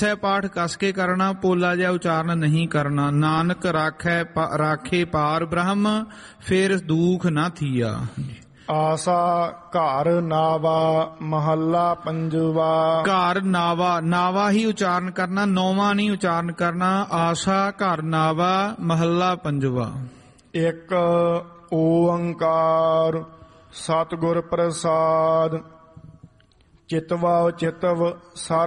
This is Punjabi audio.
ਕਸੈ ਪਾਠ ਕਸ ਕੇ ਕਰਨਾ, ਪੋਲਾ ਜਿਹਾ ਉਚਾਰਨ ਨਹੀਂ ਕਰਨਾ। ਨਾਨਕ ਰਾਖੇ ਪਾਰ ਬ੍ਰਹਮ, ਫਿਰ ਦੁਖ ਨਾ ਥੀਆ। ਆਸਾ ਘਰ ਨਾਵਾ ਮਹੱਲਾ ਪੰਜਵਾ। ਘਰ ਨਾਵਾ, ਨਾਵਾ ਹੀ ਉਚਾਰਨ ਕਰਨਾ, ਨੌਵਾਂ ਨਹੀਂ ਉਚਾਰਨ ਕਰਨਾ। ਆਸਾ ਘਰ ਨਾਵਾ ਮਹੱਲਾ ਪੰਜਵਾ। ਇੱਕ ਓੰਕਾਰ ਸਤਿਗੁਰ ਪ੍ਰਸਾਦ। ਚਿਤਵਾ ਚਿਤਵ ਸਰ